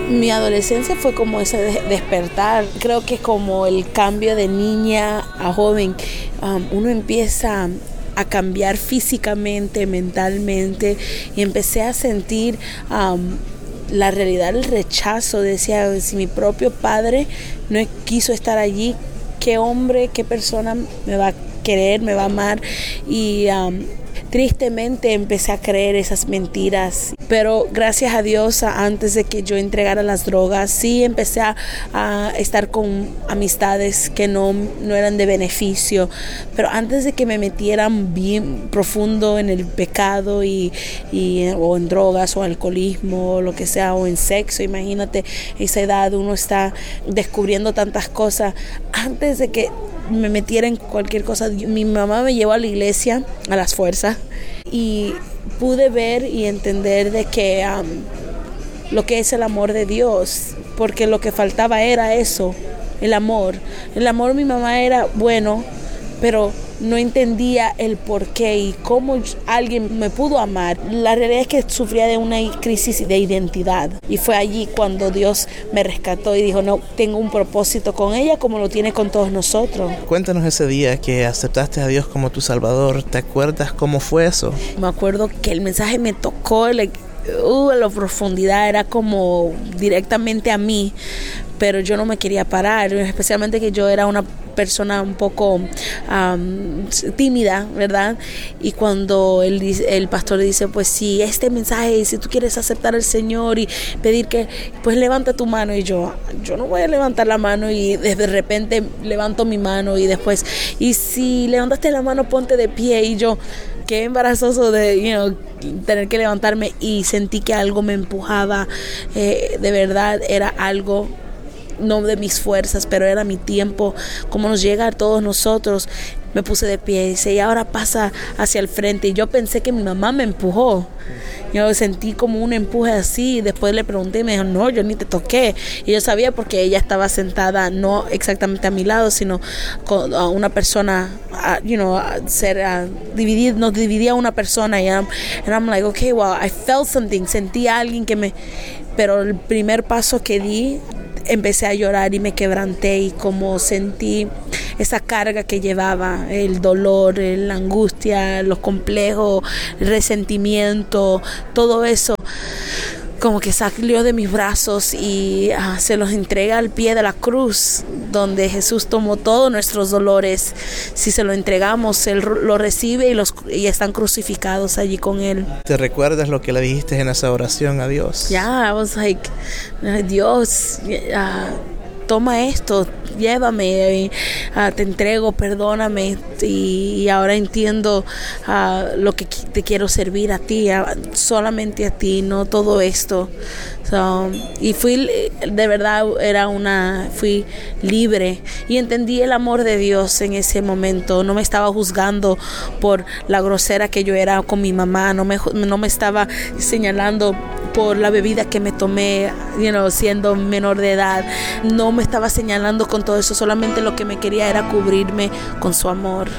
Mi adolescencia fue como ese despertar. Creo que como el cambio de niña a joven, uno empieza a cambiar físicamente, mentalmente, y empecé a sentir la realidad, el rechazo. Decía, si mi propio padre no quiso estar allí, ¿qué hombre, qué persona me va a querer, me va a amar? Y tristemente empecé a creer esas mentiras, pero gracias a Dios, antes de que yo entregara las drogas, sí empecé a estar con amistades que no eran de beneficio, pero antes de que me metieran bien profundo en el pecado o en drogas o alcoholismo o lo que sea, o en sexo, imagínate, esa edad uno está descubriendo tantas cosas. Antes de que me metiera en cualquier cosa, mi mamá me llevó a la iglesia a las fuerzas y pude ver y entender de que lo que es el amor de Dios, porque lo que faltaba era eso, el amor. Mi mamá era bueno, pero no entendía el por qué y cómo alguien me pudo amar. La realidad es que sufría de una crisis de identidad, y fue allí cuando Dios me rescató y dijo, no, tengo un propósito con ella como lo tiene con todos nosotros. Cuéntanos ese día que aceptaste a Dios como tu Salvador. ¿Te acuerdas cómo fue eso? Me acuerdo que el mensaje me tocó a la profundidad, era como directamente a mí, pero yo no me quería parar, especialmente que yo era una persona un poco tímida, ¿verdad? Y cuando el pastor dice, pues si este mensaje, si tú quieres aceptar al Señor y pedir que, pues levanta tu mano, y yo no voy a levantar la mano, y de repente levanto mi mano, y después, y si levantaste la mano, ponte de pie, y yo, qué embarazoso de tener que levantarme, y sentí que algo me empujaba, de verdad era algo no de mis fuerzas, pero era mi tiempo, como nos llega a todos nosotros. Me puse de pie y dice, y ahora pasa hacia el frente, y yo pensé que mi mamá me empujó. Yo sentí como un empuje así, y después le pregunté y me dijo, no, yo ni te toqué. Y yo sabía porque ella estaba sentada no exactamente a mi lado, sino con una persona, nos dividía una persona, y I'm like, okay, well, I felt something, sentí a alguien pero el primer paso que di, empecé a llorar y me quebranté, y como sentí esa carga que llevaba, el dolor, la angustia, los complejos, el resentimiento, todo eso como que salió de mis brazos y se los entrega al pie de la cruz, donde Jesús tomó todos nuestros dolores. Si se lo entregamos, Él lo recibe y están crucificados allí con Él. ¿Te recuerdas lo que le dijiste en esa oración a Dios? I was like, Dios, toma esto, llévame, te entrego, perdóname, y ahora entiendo lo que te quiero servir a ti, solamente a ti, no todo esto. Y fui, de verdad, fui libre y entendí el amor de Dios en ese momento. No me estaba juzgando por la grosera que yo era con mi mamá, no me estaba señalando por la bebida que me tomé, siendo menor de edad. No me estaba señalando con todo eso, solamente lo que me quería era cubrirme con su amor.